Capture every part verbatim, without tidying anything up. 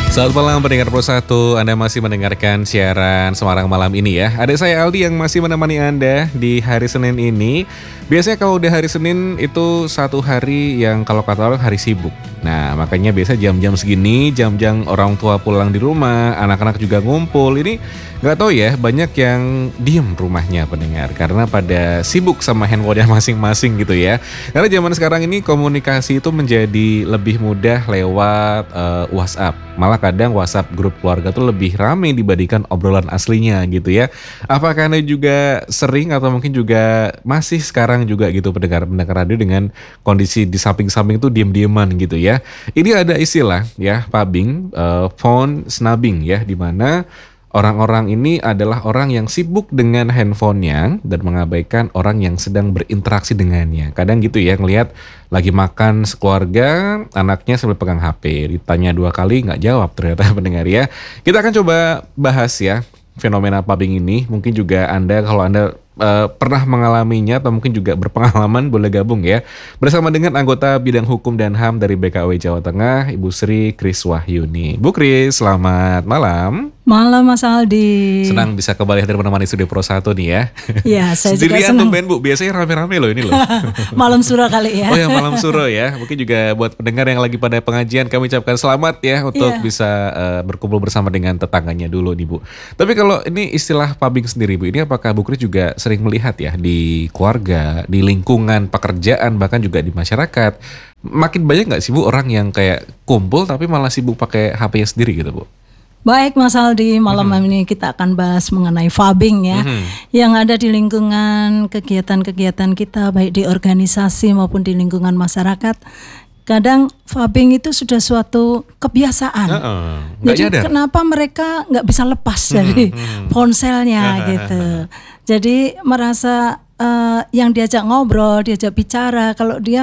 Selamat malam pendengar Pro satu, Anda masih mendengarkan siaran Semarang malam ini ya. Ada saya Aldi yang masih menemani Anda di hari Senin ini. Biasanya kalau udah hari Senin itu satu hari yang kalau kata orang hari sibuk. Nah makanya biasa jam-jam segini, jam-jam orang tua pulang di rumah, anak-anak juga ngumpul. Ini gak tahu ya, banyak yang diem rumahnya pendengar karena pada sibuk sama handphonenya masing-masing gitu ya. Karena zaman sekarang ini komunikasi itu menjadi lebih mudah lewat uh, WhatsApp. Malah kadang WhatsApp grup keluarga tuh lebih ramai dibandingkan obrolan aslinya gitu ya. Apakah Anda juga sering atau mungkin juga masih sekarang juga gitu pendengar-pendengar radio dengan kondisi di samping-samping itu diem-dieman gitu ya. Ini ada istilah ya, pabing, uh, phone snubbing ya, di mana orang-orang ini adalah orang yang sibuk dengan handphonenya dan mengabaikan orang yang sedang berinteraksi dengannya. Kadang gitu ya, ngelihat lagi makan sekeluarga, anaknya sambil pegang H P, ditanya dua kali nggak jawab ternyata pendengar ya. Kita akan coba bahas ya fenomena pabing ini. Mungkin juga Anda kalau Anda Uh, pernah mengalaminya atau mungkin juga berpengalaman, boleh gabung ya bersama dengan anggota bidang hukum dan H A M dari B K W Jawa Tengah, Ibu Sri Kriswahyuni. Bu Kris, selamat malam. Malam Mas Aldi. Senang bisa kembali hadir menemani Studio Pro satu nih ya. Iya, saya juga Sendirian senang. tuh Ben Bu, biasanya rame-rame loh ini loh. Malam suro kali ya. Oh ya, malam suro ya. Mungkin juga buat pendengar yang lagi pada pengajian, kami ucapkan selamat ya untuk Iya. bisa uh, berkumpul bersama dengan tetangganya dulu nih Bu. Tapi kalau ini istilah pabing sendiri Bu, ini apakah Bu Kris juga sering melihat ya di keluarga, di lingkungan pekerjaan, bahkan juga di masyarakat? Makin banyak nggak sih Bu orang yang kayak kumpul tapi malah sibuk pakai H P-nya sendiri gitu Bu? Baik Mas Aldi, malam mm-hmm. ini kita akan bahas mengenai pabing ya, mm-hmm. yang ada di lingkungan kegiatan-kegiatan kita, baik di organisasi maupun di lingkungan masyarakat. Kadang pabing itu sudah suatu kebiasaan. Uh-uh, Jadi nyadar. Kenapa mereka nggak bisa lepas dari mm-hmm. ponselnya gitu. Jadi merasa uh, yang diajak ngobrol, diajak bicara, kalau dia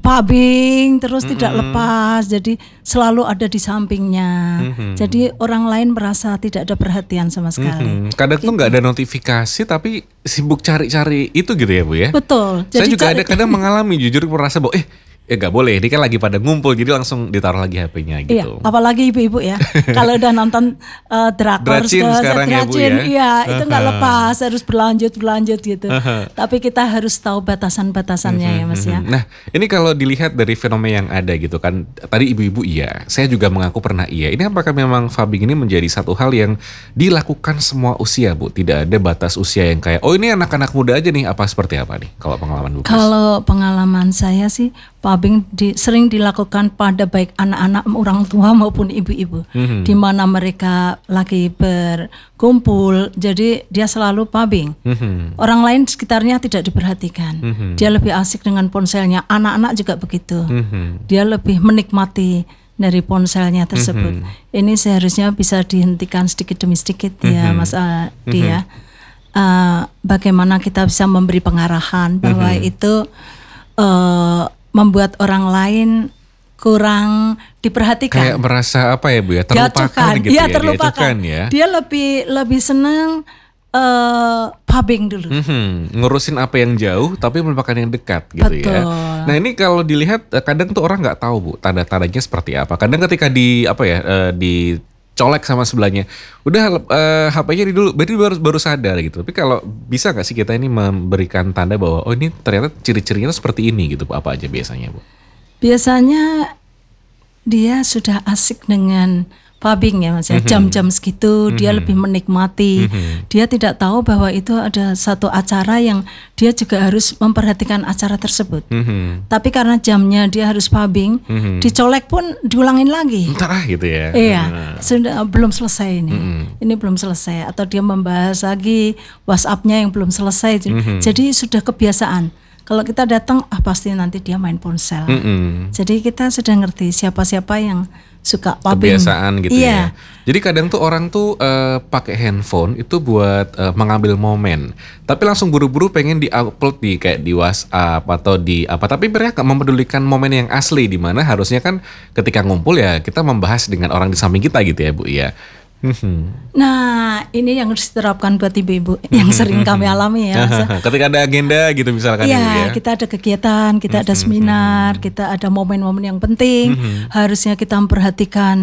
pabing terus mm-hmm. tidak lepas, jadi selalu ada di sampingnya. Mm-hmm. Jadi orang lain merasa tidak ada perhatian sama sekali. Mm-hmm. Kadang gitu. Tuh nggak ada notifikasi tapi sibuk cari-cari itu gitu ya Bu ya? Betul. Saya Jadi juga cari- ada kadang mengalami jujur merasa bahwa eh ya gak boleh, ini kan lagi pada ngumpul jadi langsung ditaruh lagi H P-nya gitu. Iya, apalagi ibu-ibu ya. Kalau udah nonton uh, drakor, Dracin sekarang ya Bu ya. Iya, itu nggak lepas, harus berlanjut berlanjut gitu. Tapi kita harus tahu batasan-batasannya ya Mas ya. Nah, ini kalau dilihat dari fenomena yang ada gitu kan, tadi ibu-ibu iya, saya juga mengaku pernah iya. Ini apakah memang pabing ini menjadi satu hal yang dilakukan semua usia Bu? Tidak ada batas usia yang kayak, oh ini anak-anak muda aja nih, apa seperti apa nih kalau pengalaman Bu? Kalau pengalaman saya sih, pabing di, sering dilakukan pada baik anak-anak orang tua maupun ibu-ibu, mm-hmm. di mana mereka lagi berkumpul, jadi dia selalu pabing. Mm-hmm. Orang lain sekitarnya tidak diperhatikan. Mm-hmm. Dia lebih asik dengan ponselnya. Anak-anak juga begitu. Mm-hmm. Dia lebih menikmati dari ponselnya tersebut. Mm-hmm. Ini seharusnya bisa dihentikan sedikit demi sedikit mm-hmm. ya Mas Adi ya. Uh, bagaimana kita bisa memberi pengarahan bahwa mm-hmm. itu uh, membuat orang lain kurang diperhatikan. Kayak merasa apa ya Bu ya, terlupakan gitu ya, ya. Terlupakan. ya. Dia lebih lebih senang uh, pabing dulu. Mm-hmm. Ngurusin apa yang jauh tapi melupakan yang dekat gitu. Betul. Ya. Nah ini kalau dilihat kadang tuh orang nggak tahu Bu tanda-tandanya seperti apa. Kadang ketika di apa ya uh, di colek sama sebelahnya, udah uh, H P-nya di dulu, berarti baru baru sadar gitu. Tapi kalau bisa nggak sih kita ini memberikan tanda bahwa oh ini ternyata ciri-cirinya seperti ini gitu, apa aja biasanya Bu? Biasanya dia sudah asik dengan pabing ya Mas ya, mm-hmm. jam-jam segitu mm-hmm. dia lebih menikmati, mm-hmm. dia tidak tahu bahwa itu ada satu acara yang dia juga harus memperhatikan acara tersebut. Mm-hmm. Tapi karena jamnya dia harus pabing, mm-hmm. dicolek pun diulangin lagi. Entar ah gitu ya. Iya, sudah belum selesai ini, mm-hmm. ini belum selesai, atau dia membahas lagi WhatsApp-nya yang belum selesai, mm-hmm. jadi sudah kebiasaan. Kalau kita datang, ah pasti nanti dia main ponsel. Mm-hmm. Jadi kita sudah ngerti siapa-siapa yang suka pabing. Kebiasaan gitu iya. ya. Jadi kadang tuh orang tuh uh, pakai handphone itu buat uh, mengambil momen, tapi langsung buru-buru pengen di-upload di kayak di WhatsApp atau di apa. Tapi mereka gak mempedulikan momen yang asli, di mana harusnya kan ketika ngumpul ya kita membahas dengan orang di samping kita gitu ya Bu ya. Nah, ini yang harus diterapkan buat ibu-ibu yang sering kami alami ya. Ketika ada agenda gitu misalkan ya, ibu ya. Kita ada kegiatan, kita ada seminar, kita ada momen-momen yang penting. Harusnya kita memperhatikan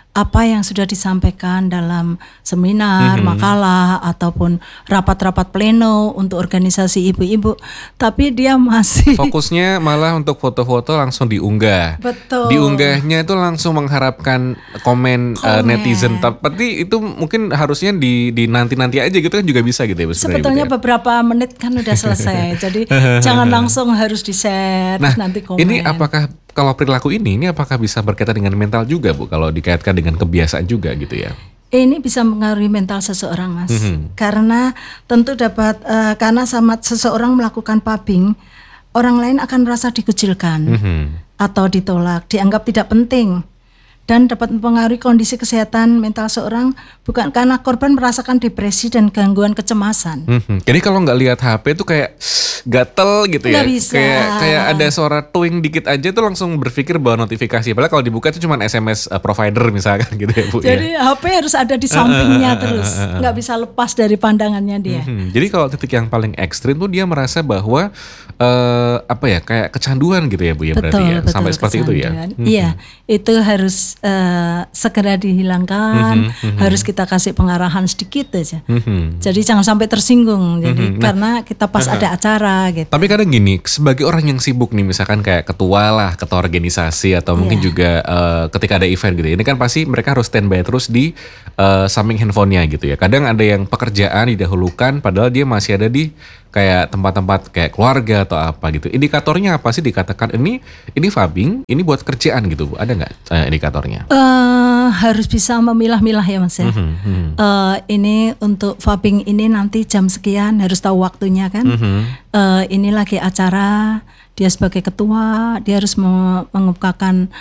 apa yang sudah disampaikan dalam seminar, Mhm. makalah ataupun rapat-rapat pleno untuk organisasi ibu-ibu, tapi dia masih Fokusnya malah untuk foto-foto langsung diunggah. betul. Diunggahnya itu langsung mengharapkan komen, uh, Komen. netizen. Tapi itu mungkin harusnya di, di nanti-nanti aja gitu kan juga bisa gitu ya Bu, sebenarnya, Sebetulnya Bu, ya? beberapa menit kan udah selesai, jadi jangan langsung harus di-share Nah, nanti komen. ini apakah kalau perilaku ini, ini apakah bisa berkaitan dengan mental juga Bu? Kalau dikaitkan dengan kebiasaan juga gitu ya? Ini bisa mengaruhi mental seseorang, Mas. Mhm. Karena tentu dapat eh, karena sama seseorang melakukan pubbing, orang lain akan merasa dikucilkan Mhm. atau ditolak, dianggap tidak penting. Dan dapat mempengaruhi kondisi kesehatan mental seorang bukan karena korban merasakan depresi dan gangguan kecemasan. Mhm. Jadi kalau nggak lihat H P tuh kayak gatel gitu ya, Nggak bisa. kayak kayak ada suara tuing dikit aja tuh langsung berpikir bahwa notifikasi. Padahal kalau dibuka itu cuma S M S uh, provider misalkan gitu ya Bu. ya. Jadi H P harus ada di sampingnya terus, nggak bisa lepas dari pandangannya dia. Hmm, jadi kalau titik yang paling ekstrim tuh dia merasa bahwa eh, apa ya kayak kecanduan gitu ya Bu ya berarti ya sampai seperti itu ya. kecanduan. Iya, itu harus eh, segera dihilangkan, harus kita kasih pengarahan sedikit aja. Mhm. Jadi jangan sampai tersinggung. Jadi karena kita pas ada acara gitu. Tapi kadang gini, sebagai orang yang sibuk nih, misalkan kayak ketua lah, ketua organisasi atau mungkin Iya. juga eh, ketika ada event gitu, ya, ini kan pasti mereka harus standby terus di eh, samping handphonenya gitu ya. Kadang ada yang pekerjaan didahulukan, padahal dia masih ada di kayak tempat-tempat kayak keluarga atau apa gitu. Indikatornya apa sih dikatakan ini ini fubbing, ini buat kerjaan gitu Bu? Ada nggak eh, indikatornya? Eh, harus bisa memilah-milah ya Mas ya. Mhm, mhm. Eh, ini untuk fubbing ini nanti jam sekian harus tahu waktunya kan. Mhm. Eh, ini lagi acara, dia sebagai ketua, dia harus me- mengemukakan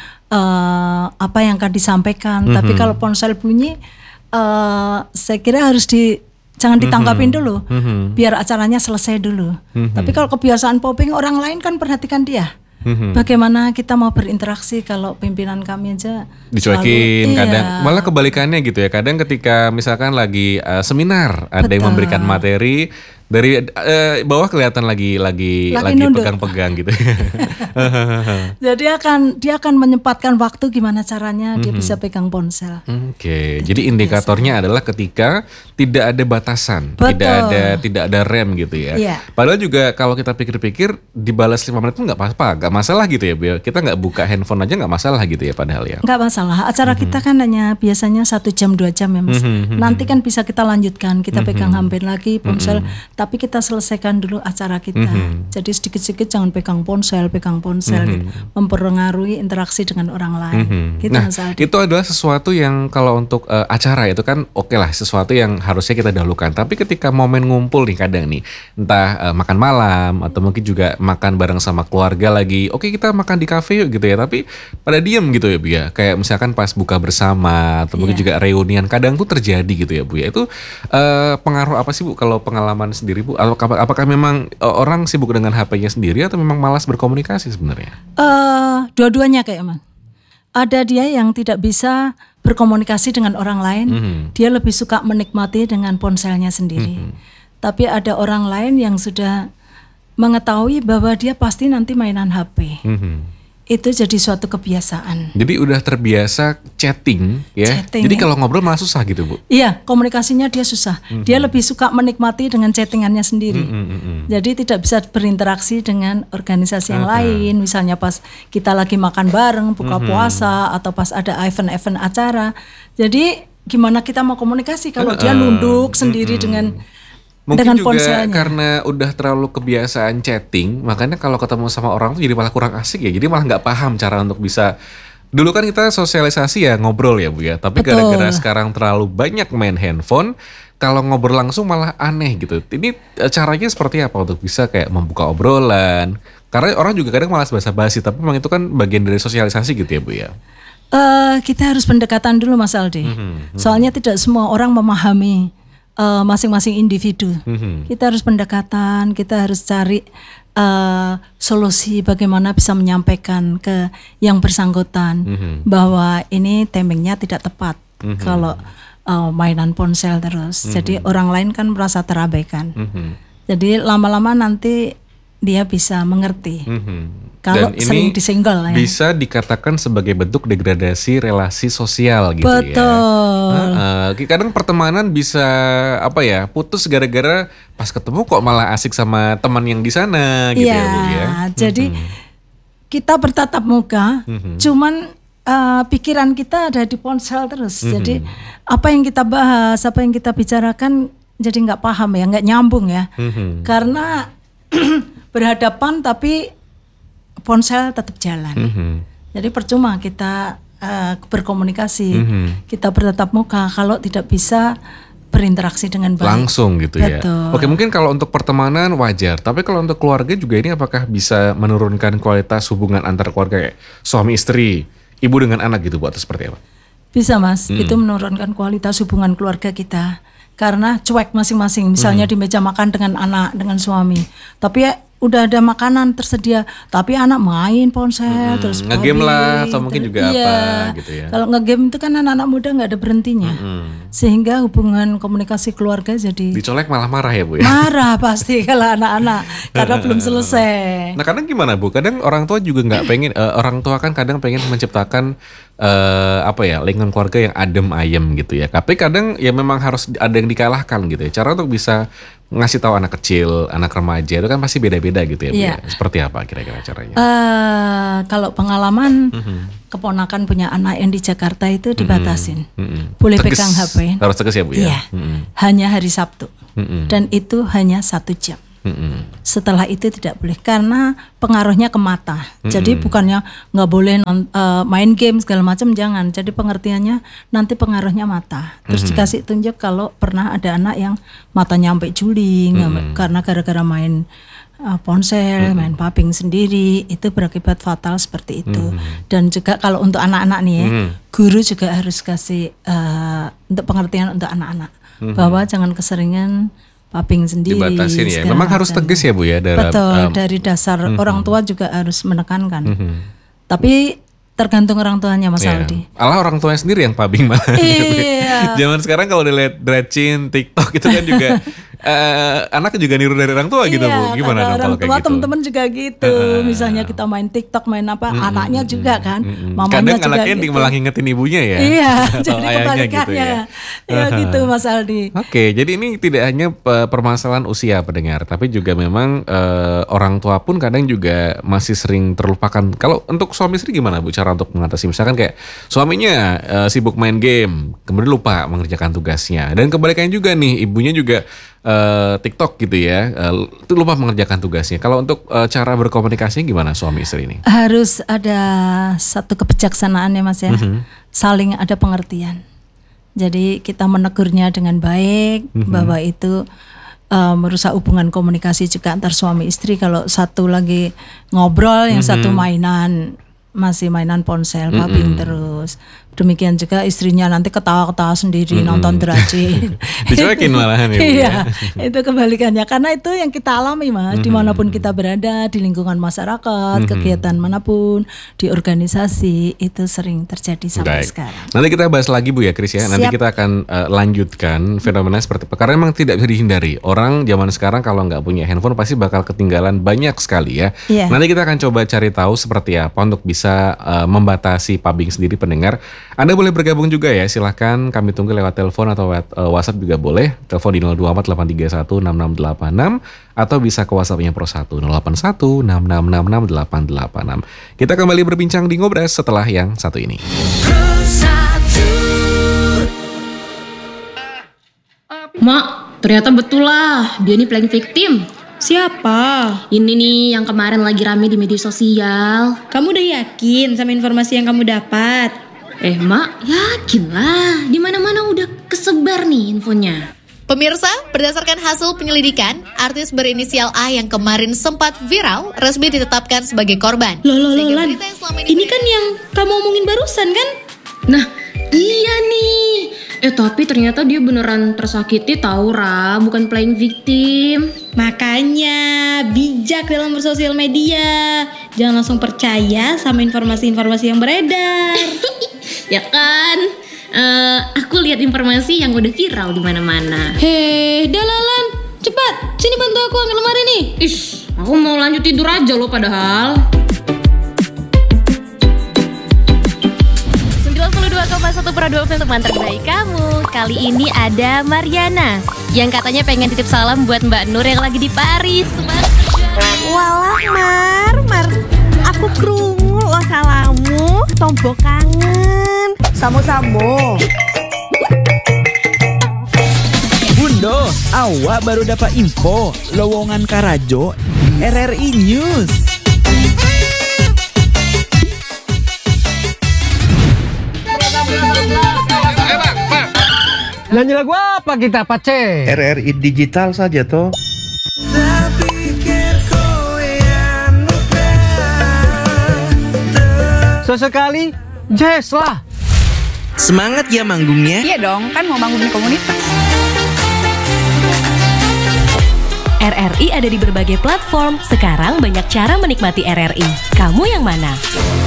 eh, apa yang akan disampaikan. Tapi kalau ponsel bunyi, eh, saya kira harus di jangan ditanggapin dulu, biar acaranya selesai dulu. Tapi kalau kebiasaan popping orang lain kan perhatikan dia. Mhm. Bagaimana kita mau berinteraksi kalau pimpinan kami aja Dicuekin selalu- kadang, iya. malah kebalikannya gitu ya. Kadang ketika misalkan lagi uh, seminar ada yang Betul. memberikan materi dari uh, bawah kelihatan lagi lagi Lagi lagi nunduk. pegang-pegang gitu. Jadi akan dia akan menyempatkan waktu gimana caranya dia bisa pegang ponsel. Oke, jadi indikatornya adalah ketika tidak ada batasan, Betul. tidak ada tidak ada rem gitu ya. Iya. Padahal juga kalau kita pikir-pikir dibalas lima menit itu nggak apa-apa, nggak masalah gitu ya. Biar kita nggak buka handphone aja nggak masalah gitu ya padahal ya. Nggak masalah. Acara kita kan hanya biasanya satu jam dua jam ya Mas. Nanti kan bisa kita lanjutkan. Kita pegang hampir lagi ponsel. Tapi kita selesaikan dulu acara kita. Jadi sedikit-sedikit jangan pegang ponsel, pegang ponsel. Gitu. Mempengaruhi interaksi dengan orang lain. Gitu Nah, Mas Aldi. itu adalah sesuatu yang kalau untuk eh, acara itu kan oke lah, sesuatu yang harusnya kita dahulukan. Tapi ketika momen ngumpul nih kadang nih, entah eh, makan malam atau mungkin juga makan bareng sama keluarga lagi. Oke kita makan di kafe yuk gitu ya, tapi pada diem gitu ya Bu ya. Kayak misalkan pas buka bersama atau mungkin Iya. juga reunian kadang tuh terjadi gitu ya Bu ya. Itu eh, pengaruh apa sih Bu kalau pengalaman sendiri Bu? Apakah, apakah memang eh, orang sibuk dengan H P-nya sendiri atau memang malas berkomunikasi sebenarnya? Eh, dua-duanya kayak Mas. Ada dia yang tidak bisa berkomunikasi dengan orang lain, dia lebih suka menikmati dengan ponselnya sendiri. Tapi ada orang lain yang sudah mengetahui bahwa dia pasti nanti mainan H P. Mhm. Itu jadi suatu kebiasaan. Jadi udah terbiasa chatting ya. Chatting, Jadi ya. kalau ngobrol malah susah gitu Bu. Iya, komunikasinya dia susah. Dia lebih suka menikmati dengan chattingannya sendiri. Jadi tidak bisa berinteraksi dengan organisasi yang lain. Misalnya pas kita lagi makan bareng, buka puasa, atau pas ada event-event acara. Jadi gimana kita mau komunikasi kalau dia nunduk sendiri dengan Mungkin dengan juga ponselnya. karena udah terlalu kebiasaan chatting, makanya kalau ketemu sama orang tuh jadi malah kurang asik ya. Jadi malah nggak paham cara untuk bisa. Dulu kan kita sosialisasi ya ngobrol ya Bu ya. Tapi Betul. gara-gara sekarang terlalu banyak main handphone, kalau ngobrol langsung malah aneh gitu. Ini eh, caranya seperti apa untuk bisa kayak membuka obrolan? Karena orang juga kadang malas basa-basi, tapi memang itu kan bagian dari sosialisasi gitu ya Bu ya. Eh, kita harus pendekatan dulu Mas Aldi. Soalnya tidak semua orang memahami eh, masing-masing individu. Kita harus pendekatan, kita harus cari eh, solusi bagaimana bisa menyampaikan ke yang bersangkutan bahwa ini timingnya tidak tepat kalau eh, mainan ponsel terus. Jadi orang lain kan merasa terabaikan. Jadi lama-lama nanti dia bisa mengerti. Mhm. Kalau Dan sering ini disenggol ya. bisa dikatakan sebagai bentuk degradasi relasi sosial gitu ya. Betul. Heeh. Kadang pertemanan bisa apa ya, putus gara-gara pas ketemu kok malah asik sama teman yang di sana gitu Iya, ya Bu ya. jadi kita bertatap muka, cuman uh, pikiran kita ada di ponsel terus. Jadi apa yang kita bahas, apa yang kita bicarakan jadi nggak paham ya, nggak nyambung ya. Karena berhadapan tapi ponsel tetap jalan. Mm-hmm. Jadi percuma kita uh, berkomunikasi, Mm-hmm. kita bertatap muka kalau tidak bisa berinteraksi dengan baik. Langsung gitu ya. Betul. Oke, mungkin kalau untuk pertemanan wajar, tapi kalau untuk keluarga juga ini apakah bisa menurunkan kualitas hubungan antar keluarga kayak suami istri, ibu dengan anak gitu Bu, atau seperti apa? Bisa Mas, itu menurunkan kualitas hubungan keluarga kita. Karena cuek masing-masing, misalnya di meja makan dengan anak, dengan suami. Tapi ya udah ada makanan tersedia, tapi anak main ponsel Hmm, terus nge-game lah, atau terus- mungkin juga iya. apa gitu ya. Kalau nge-game itu kan anak-anak muda nggak ada berhentinya, sehingga hubungan komunikasi keluarga jadi Dicolek malah marah ya Bu ya. marah pasti kalau anak-anak karena belum selesai. Nah kadang gimana Bu? Kadang orang tua juga nggak pengen, eh, orang tua kan kadang pengen menciptakan eh, apa ya, lingkungan keluarga yang adem ayem gitu ya. Tapi kadang ya memang harus ada yang dikalahkan gitu ya. Cara untuk bisa ngasih tahu anak kecil, anak remaja itu kan pasti beda-beda gitu ya Bu Iya. ya. Seperti apa kira-kira caranya? Eh, kalau pengalaman keponakan punya anak yang di Jakarta itu dibatasin, Mm-mm. boleh Tegas. pegang H P. Harus tegas ya Bu ya. Iya, Mm-mm. hanya hari Sabtu Mm-mm. dan itu hanya satu jam. Mm-mm. Setelah itu tidak boleh karena pengaruhnya ke mata. Jadi bukannya nggak boleh non- eh, main game segala macam, jangan. Jadi pengertiannya nanti pengaruhnya mata. Terus dikasih tunjuk kalau pernah ada anak yang matanya sampai juling karena gara-gara main eh, ponsel, main paping sendiri, itu berakibat fatal seperti itu. Dan juga kalau untuk anak-anak nih ya, guru juga harus kasih eh, untuk pengertian untuk anak-anak bahwa jangan keseringan paping sendiri. Dibatasin ya. segala Memang harus macam. tegas ya Bu ya. Dalam, Betul, um, dari dasar orang tua juga harus menekankan. Tapi tergantung orang tuanya Mas Iya. Aldi. Alah orang tuanya sendiri yang pabing malah. Iya. Zaman sekarang kalau dilihat Drecin, TikTok itu kan juga eh, anak juga niru dari orang tua gitu Bu. Gimana kalau dong orang kalau tua kayak gitu? teman-teman juga gitu. Misalnya kita main TikTok, main apa, anaknya juga kan, mamanya Kadang juga anaknya gitu. malah ngingetin ibunya ya. Iya, Atau jadi ayahnya kebalikannya. gitu ya. Ya gitu Mas Aldi. Oke, jadi ini tidak hanya pe- permasalahan usia pendengar, tapi juga memang eh, orang tua pun kadang juga masih sering terlupakan. Kalau untuk suami istri gimana Bu cara untuk mengatasi? Misalkan kayak suaminya eh, sibuk main game, kemudian lupa mengerjakan tugasnya. Dan kebalikannya juga nih, ibunya juga eh, TikTok gitu ya, eh, itu lupa mengerjakan tugasnya. Kalau untuk eh, cara berkomunikasi gimana suami istri ini? Harus ada satu kebijaksanaan ya Mas ya, saling ada pengertian. Jadi kita menegurnya dengan baik bahwa itu uh, merusak hubungan komunikasi juga antar suami istri. Kalau satu lagi ngobrol, yang satu mainan, masih mainan ponsel, paping terus. Demikian juga istrinya nanti ketawa-ketawa sendiri nonton Drecin. Dicuekin malahan ya Bu ya. Iya, itu kebalikannya. Karena itu yang kita alami Mas, dimanapun kita berada, di lingkungan masyarakat, kegiatan manapun, di organisasi, itu sering terjadi sampai Baik. sekarang. Nanti kita bahas lagi Bu ya Kris ya. Nanti Siap. kita akan eh, lanjutkan fenomena seperti apa. Karena memang tidak bisa dihindari. Orang zaman sekarang kalau nggak punya handphone pasti bakal ketinggalan banyak sekali ya. Iya. Nanti kita akan coba cari tahu seperti apa untuk bisa eh, membatasi pubbing sendiri pendengar. Anda boleh bergabung juga ya. Silahkan kami tunggu lewat telepon atau lewat eh, WhatsApp juga boleh. Telepon di nol dua empat delapan tiga satu enam enam delapan enam atau bisa ke WhatsApp-nya Pro satu nol delapan satu enam enam enam enam delapan delapan enam. Kita kembali berbincang di Ngobras setelah yang satu ini. Mak, ternyata betul lah, dia nih playing victim. Siapa? Ini nih yang kemarin lagi rame di media sosial. Kamu udah yakin sama informasi yang kamu dapat? Eh mak, yakin lah, di mana-mana udah kesebar nih infonya. Pemirsa, berdasarkan hasil penyelidikan, artis berinisial A yang kemarin sempat viral resmi ditetapkan sebagai korban. Loh, loh, loh, Sehingga Lan. berita yang selama Ini kan yang kamu omongin barusan kan? Nah, iya nih. Eh tapi ternyata dia beneran tersakiti tahu Ra, bukan playing victim. Makanya bijak dalam bersosial media. Jangan langsung percaya sama informasi-informasi yang beredar. Ya kan? Eh, aku lihat informasi yang udah viral di mana-mana. Hei, Dalalan, cepat, sini bantu aku angkat lemari nih. Ish, aku mau lanjut tidur aja loh padahal. Pro dua puluh teman terbaik kamu. Kali ini ada Mariana yang katanya pengen titip salam buat Mbak Nur yang lagi di Paris. Semangat kerja. Walah Mar, Mar, aku krungu lo salamu, tombo kangen. Samo-samo. Bundo, awak baru dapat info lowongan Karajo R R I News. Nyanyi lagu apa kita, Pace? R R I digital saja toh. Sesekali jazz lah. Semangat ya manggungnya. Iya dong, kan mau bangun komunitas. R R I ada di berbagai platform. Sekarang banyak cara menikmati R R I. Kamu yang mana?